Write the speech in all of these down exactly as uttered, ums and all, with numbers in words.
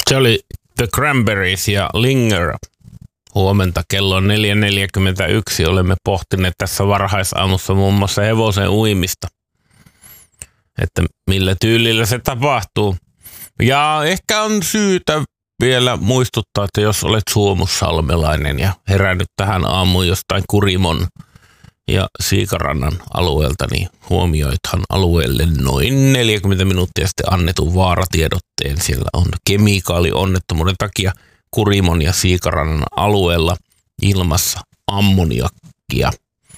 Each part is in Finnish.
Se oli The Cranberries ja Linger. Huomenta kello on neljä neljäkymmentäyksi. Olemme pohtineet tässä varhaisaamussa muun muassa hevosen uimista. Että millä tyylillä se tapahtuu. Ja ehkä on syytä vielä muistuttaa, että jos olet suomussalmelainen ja herännyt tähän aamuun jostain Kurimon ja Siikarannan alueelta, niin huomioithan alueelle noin neljäkymmentä minuuttia sitten annetun vaaratiedotteen. Siellä on kemikaalionnettomuuden takia Kurimon ja Siikarannan alueella ilmassa ammoniakkia.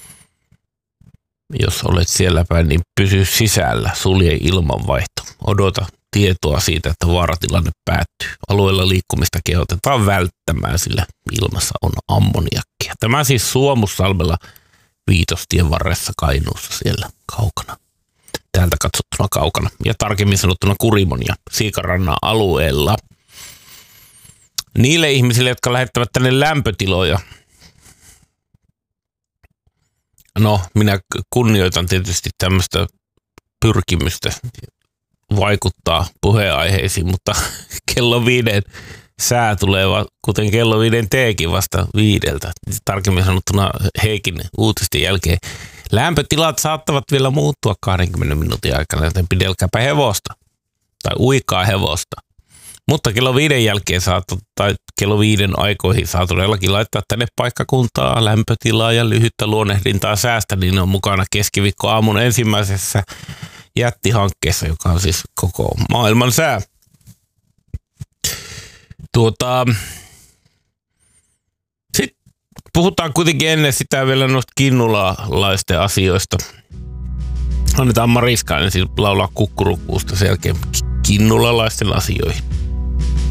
Jos olet siellä päin, niin pysy sisällä, sulje ilmanvaihto. Odota tietoa siitä, että vaaratilanne päättyy. Alueella liikkumista kehotetaan välttämään, sillä ilmassa on ammoniakkia. Tämä siis Suomussalmella Viitostien varressa Kainuussa siellä kaukana. Täältä katsottuna kaukana. Ja tarkemmin sanottuna Kurimon ja Siikarannan alueella. Niille ihmisille, jotka lähettävät tänne lämpötiloja. No, minä kunnioitan tietysti tämmöistä pyrkimystä vaikuttaa puheenaiheisiin, mutta kello viiden sää tulee, kuten kello viiden teekin vasta viideltä. Tarkemmin sanottuna Heikin uutisten jälkeen. Lämpötilat saattavat vielä muuttua kahdenkymmenen minuutin aikana, joten pidelkääpä hevosta tai uikaa hevosta. Mutta kello viiden jälkeen saat, tai kello viiden aikoihin saa todellakin laittaa tänne paikkakuntaa, lämpötilaa ja lyhyttä luonnehdintaa säästä, niin ne on mukana keskiviikkoaamun ensimmäisessä jättihankkeessa, joka on siis koko maailman sää. Tuota, sitten puhutaan kuitenkin ennen sitä vielä noista kinnulalaisten asioista. Annetaan Mariska ensin laulaa kukkurukuusta sen jälkeen kinnulalaisten asioihin.